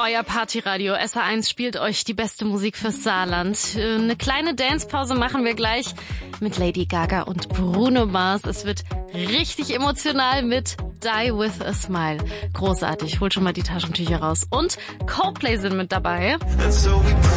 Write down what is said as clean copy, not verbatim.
euer Partyradio. SA1 spielt euch die beste Musik fürs Saarland. Eine kleine Dancepause machen wir gleich mit Lady Gaga und Bruno Mars. Es wird richtig emotional mit Die With A Smile. Großartig, holt schon mal die Taschentücher raus. Und Coldplay sind mit dabei.